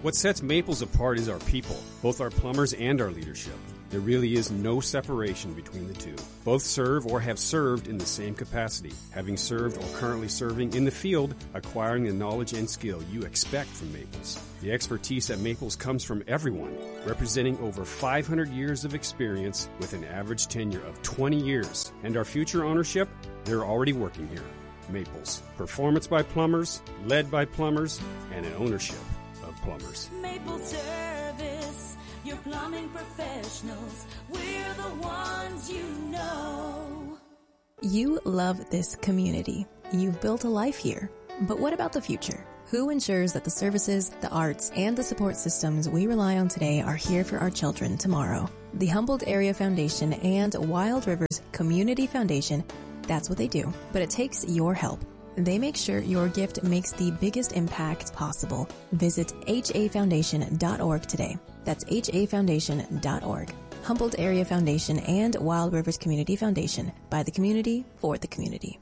What sets Maples apart is our people, both our plumbers and our leadership. There really is no separation between the two. Both serve or have served in the same capacity, having served or currently serving in the field, acquiring the knowledge and skill you expect from Maples. The expertise at Maples comes from everyone, representing over 500 years of experience with an average tenure of 20 years. And our future ownership, they're already working here. Maples. Performance by plumbers, led by plumbers, and an ownership of plumbers. Maple Service, your plumbing professionals. We're the ones you know. You love this community. You've built a life here. But what about the future? Who ensures that the services, the arts, and the support systems we rely on today are here for our children tomorrow? The Humboldt Area Foundation and Wild Rivers Community Foundation, that's what they do. But it takes your help. They make sure your gift makes the biggest impact possible. Visit hafoundation.org today. That's hafoundation.org. Humboldt Area Foundation and Wild Rivers Community Foundation, by the community, for the community.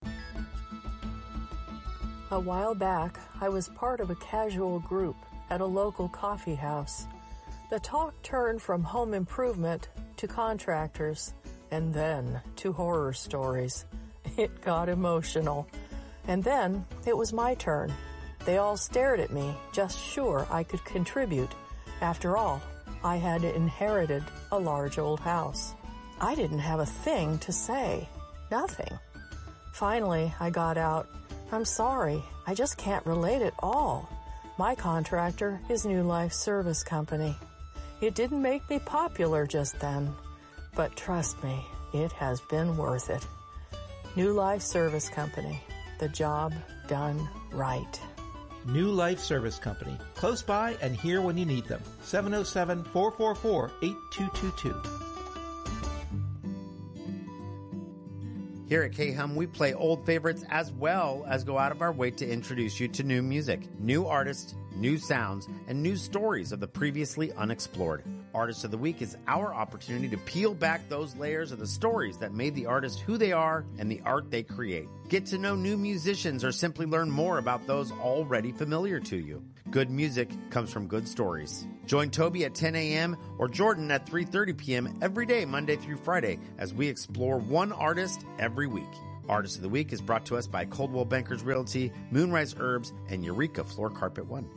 A while back, I was part of a casual group at a local coffee house. The talk turned from home improvement to contractors, and then to horror stories. It got emotional. And then it was my turn. They all stared at me, just sure I could contribute. After all, I had inherited a large old house. I didn't have a thing to say. Nothing. Finally, I got out, "I'm sorry, I just can't relate at all. My contractor is New Life Service Company." It didn't make me popular just then, but trust me, it has been worth it. New Life Service Company, the job done right. New Life Service Company, close by and here when you need them. 707-444-8222. Here at K-Hum, we play old favorites as well as go out of our way to introduce you to new music, new artists, new sounds, and new stories of the previously unexplored. Artist of the Week is our opportunity to peel back those layers of the stories that made the artist who they are and the art they create. Get to know new musicians or simply learn more about those already familiar to you. Good music comes from good stories. Join Toby at 10 a.m. or Jordan at 3:30 p.m. every day, Monday through Friday, as we explore one artist every week. Artist of the Week is brought to us by Coldwell Bankers Realty, Moonrise Herbs, and Eureka Floor Carpet One.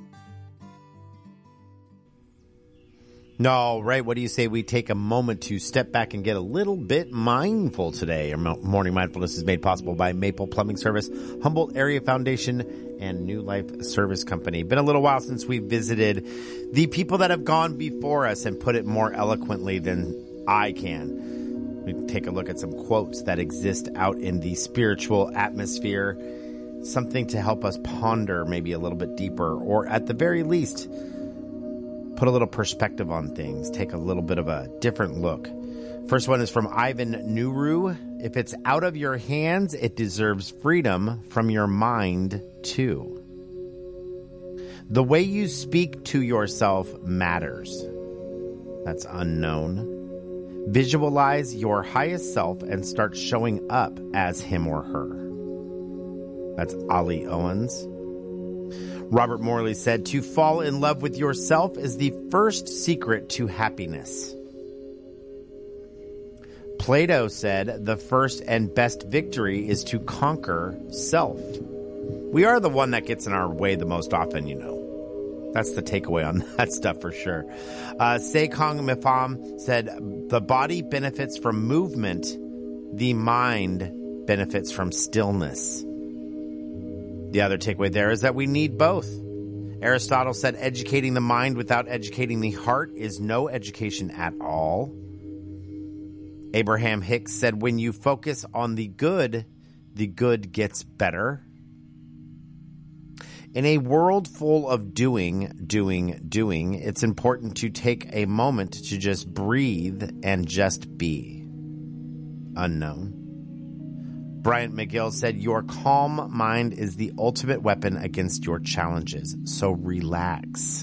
No, right. What do you say we take a moment to step back and get a little bit mindful today? Our morning mindfulness is made possible by Maple Plumbing Service, Humboldt Area Foundation, and New Life Service Company. Been a little while since we visited the people that have gone before us and put it more eloquently than I can. We take a look at some quotes that exist out in the spiritual atmosphere, something to help us ponder maybe a little bit deeper, or at the very least, put a little perspective on things, take a little bit of a different look. First one is from Ivan Nuru. If it's out of your hands, it deserves freedom from your mind too. The way you speak to yourself matters. That's Unknown. Visualize your highest self and start showing up as him or her. That's Ollie Owens. Robert Morley said, to fall in love with yourself is the first secret to happiness. Plato said, the first and best victory is to conquer self. We are the one that gets in our way the most often, you know. That's the takeaway on that stuff for sure. Sekong Mifam said, the body benefits from movement. The mind benefits from stillness. The other takeaway there is that we need both. Aristotle said educating the mind without educating the heart is no education at all. Abraham Hicks said when you focus on the good gets better. In a world full of doing, it's important to take a moment to just breathe and just be. Unknown. Bryant McGill said, your calm mind is the ultimate weapon against your challenges, so relax.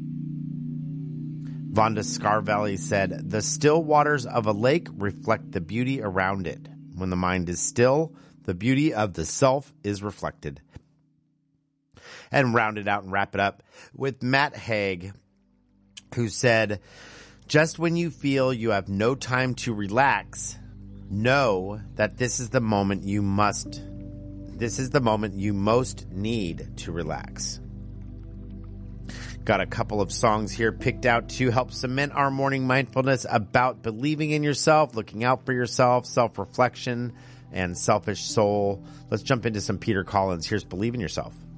Vonda Scarvelli said, the still waters of a lake reflect the beauty around it. When the mind is still, the beauty of the self is reflected. and round it out and wrap it up with Matt Haig, who said, just when you feel you have no time to relax, know that this is the moment you most need to relax. Got a couple of songs here picked out to help cement our morning mindfulness about believing in yourself, looking out for yourself, self-reflection, and selfish soul. Let's jump into some Peter Collins. Here's Believe in Yourself.